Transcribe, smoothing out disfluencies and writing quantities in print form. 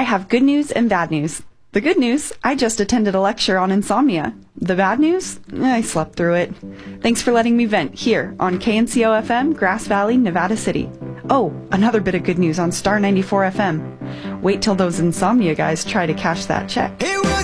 have good news and bad news. The good news, I just attended a lecture on insomnia. The bad news, I slept through it. Thanks for letting me vent here on KNCO FM, Grass Valley, Nevada City. Oh, another bit of good news on Star 94 FM. Wait till those insomnia guys try to cash that check. It was